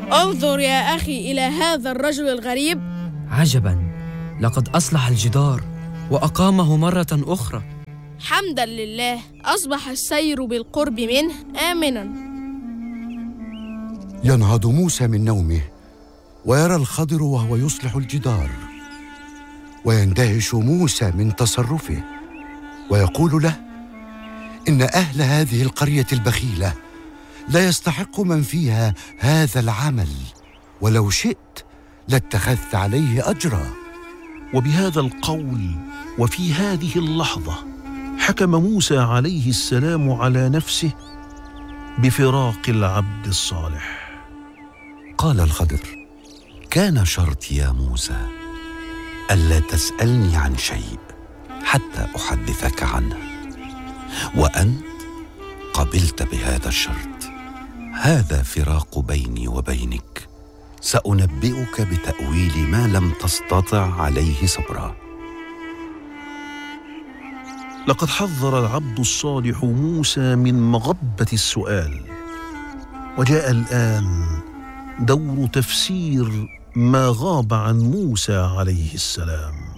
انظر يا أخي إلى هذا الرجل الغريب. عجباً، لقد أصلح الجدار وأقامه مرة أخرى. حمداً لله، أصبح السير بالقرب منه آمناً. ينهض موسى من نومه ويرى الخضر وهو يصلح الجدار، ويندهش موسى من تصرفه ويقول له: إن أهل هذه القرية البخيلة لا يستحق من فيها هذا العمل، ولو شئت لاتخذت عليه أجرا. وبهذا القول وفي هذه اللحظة حكم موسى عليه السلام على نفسه بفراق العبد الصالح. قال الخضر: كان شرطي يا موسى ألا تسألني عن شيء حتى أحدثك عنه، وأنت قبلت بهذا الشرط. هذا فراق بيني وبينك، سأنبئك بتأويل ما لم تستطع عليه صبرا. لقد حذر العبد الصالح موسى من مغبة السؤال، وجاء الآن دور تفسير ما غاب عن موسى عليه السلام.